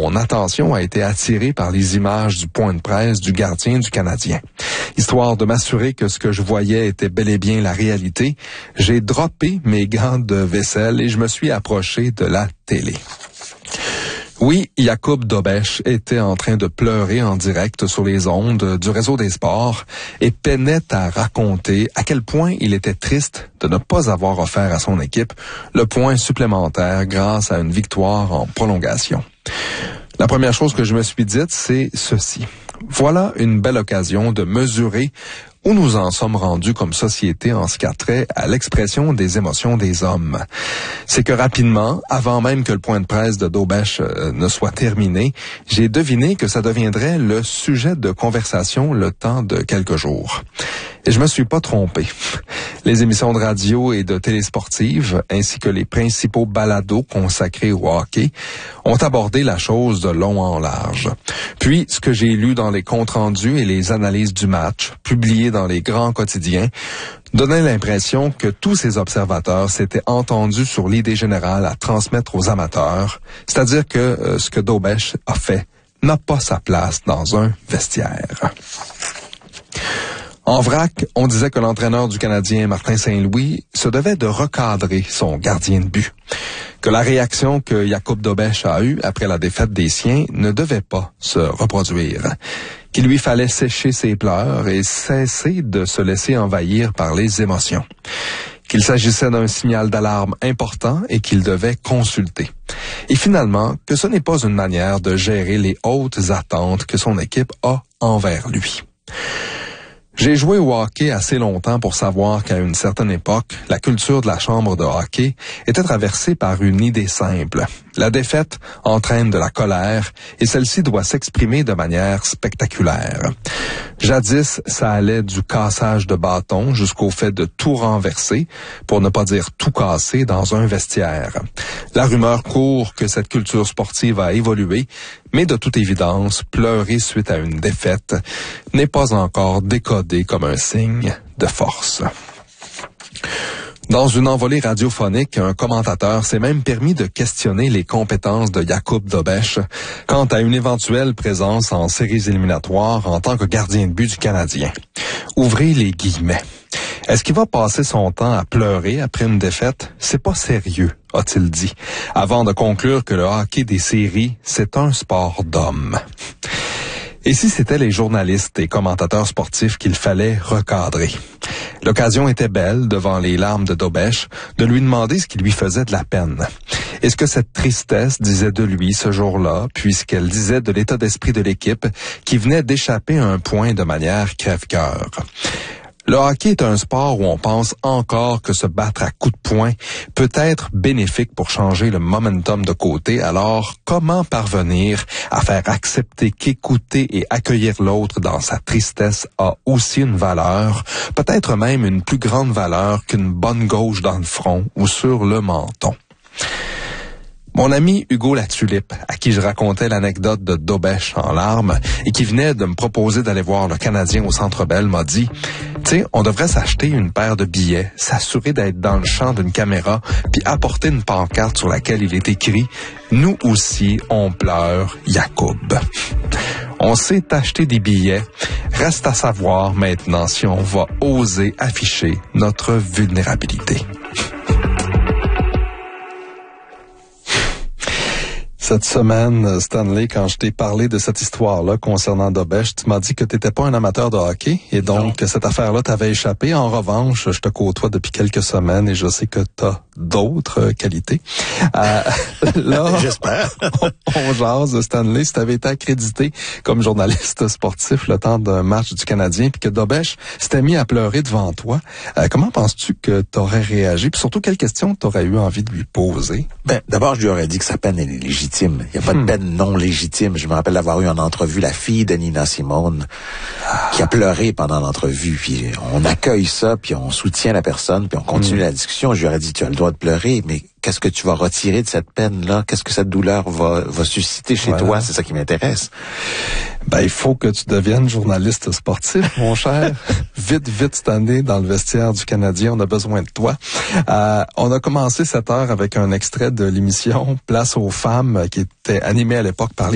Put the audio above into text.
mon attention a été attirée par les images du point de presse du gardien du Canadien. Histoire de m'assurer que ce que je voyais était bel et bien la réalité, j'ai droppé mes gants de vaisselle et je me suis approché de la télé. Oui, Jakub Dobeš était en train de pleurer en direct sur les ondes du réseau des sports et peinait à raconter à quel point il était triste de ne pas avoir offert à son équipe le point supplémentaire grâce à une victoire en prolongation. La première chose que je me suis dite, c'est ceci. Voilà une belle occasion de mesurer où nous en sommes rendus comme société en ce qui a trait à l'expression des émotions des hommes. C'est que rapidement, avant même que le point de presse de Dobeš ne soit terminé, j'ai deviné que ça deviendrait le sujet de conversation le temps de quelques jours. Et je me suis pas trompé. Les émissions de radio et de télé sportives, ainsi que les principaux balados consacrés au hockey, ont abordé la chose de long en large. Puis, ce que j'ai lu dans les comptes rendus et les analyses du match, publiées dans les grands quotidiens, donnait l'impression que tous ces observateurs s'étaient entendus sur l'idée générale à transmettre aux amateurs, c'est-à-dire que ce que Dobeš a fait n'a pas sa place dans un vestiaire. En vrac, on disait que l'entraîneur du Canadien, Martin Saint-Louis, se devait de recadrer son gardien de but. Que la réaction que Jakub Dobeš a eue après la défaite des siens ne devait pas se reproduire. Qu'il lui fallait sécher ses pleurs et cesser de se laisser envahir par les émotions. Qu'il s'agissait d'un signal d'alarme important et qu'il devait consulter. Et finalement, que ce n'est pas une manière de gérer les hautes attentes que son équipe a envers lui. J'ai joué au hockey assez longtemps pour savoir qu'à une certaine époque, la culture de la chambre de hockey était traversée par une idée simple. La défaite entraîne de la colère et celle-ci doit s'exprimer de manière spectaculaire. Jadis, ça allait du cassage de bâtons jusqu'au fait de tout renverser, pour ne pas dire tout casser, dans un vestiaire. La rumeur court que cette culture sportive a évolué, mais de toute évidence, pleurer suite à une défaite n'est pas encore décodé comme un signe de force. Dans une envolée radiophonique, un commentateur s'est même permis de questionner les compétences de Jakub Dobeš quant à une éventuelle présence en séries éliminatoires en tant que gardien de but du Canadien. Ouvrez les guillemets. Est-ce qu'il va passer son temps à pleurer après une défaite? C'est pas sérieux, a-t-il dit, avant de conclure que le hockey des séries, c'est un sport d'hommes. Et si c'était les journalistes et commentateurs sportifs qu'il fallait recadrer? L'occasion était belle, devant les larmes de Dobeš, de lui demander ce qui lui faisait de la peine. Est-ce que cette tristesse disait de lui ce jour-là, puisqu'elle disait de l'état d'esprit de l'équipe qui venait d'échapper à un point de manière crève-cœur? Le hockey est un sport où on pense encore que se battre à coups de poing peut être bénéfique pour changer le momentum de côté. Alors, comment parvenir à faire accepter qu'écouter et accueillir l'autre dans sa tristesse a aussi une valeur, peut-être même une plus grande valeur qu'une bonne gauche dans le front ou sur le menton? Mon ami Hugo Latulippe, à qui je racontais l'anecdote de Dobeš en larmes et qui venait de me proposer d'aller voir le Canadien au Centre Bell, m'a dit « Tu sais, on devrait s'acheter une paire de billets, s'assurer d'être dans le champ d'une caméra, puis apporter une pancarte sur laquelle il est écrit « Nous aussi, on pleure, Jakub ». On s'est acheté des billets. Reste à savoir maintenant si on va oser afficher notre vulnérabilité. Cette semaine, Stanley, quand je t'ai parlé de cette histoire-là concernant Dobeš, tu m'as dit que tu n'étais pas un amateur de hockey et donc que cette affaire-là t'avait échappé. En revanche, je te côtoie depuis quelques semaines et je sais que tu as d'autres qualités. Là, j'espère. on jase, Stanley, si tu avais été accrédité comme journaliste sportif le temps d'un match du Canadien puis que Dobeš s'était mis à pleurer devant toi, comment penses-tu que tu aurais réagi? Puis surtout, quelles questions tu aurais eu envie de lui poser? Ben, d'abord, je lui aurais dit que sa peine est légitime. Il n'y a pas de peine non légitime. Je me rappelle d'avoir eu en entrevue la fille de Nina Simone qui a pleuré pendant l'entrevue. Puis on accueille ça, puis on soutient la personne, puis on continue la discussion. Je lui aurais dit, tu as le droit de pleurer, mais qu'est-ce que tu vas retirer de cette peine-là? Qu'est-ce que cette douleur va susciter chez toi? C'est ça qui m'intéresse. Ben, il faut que tu deviennes journaliste sportif, mon cher. Vite, Stanley, dans le vestiaire du Canadien, on a besoin de toi. On a commencé cette heure avec un extrait de l'émission Place aux femmes qui était animée à l'époque par